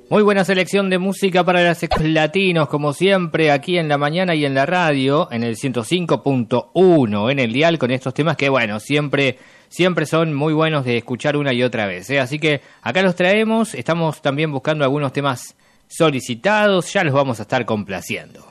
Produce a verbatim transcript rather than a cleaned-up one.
Muy buena selección de música para los latinos, como siempre, aquí en la mañana y en la radio, en el ciento cinco punto uno, en el dial, con estos temas que, bueno, siempre, siempre son muy buenos de escuchar una y otra vez, ¿eh? Así que acá los traemos, estamos también buscando algunos temas solicitados, ya los vamos a estar complaciendo.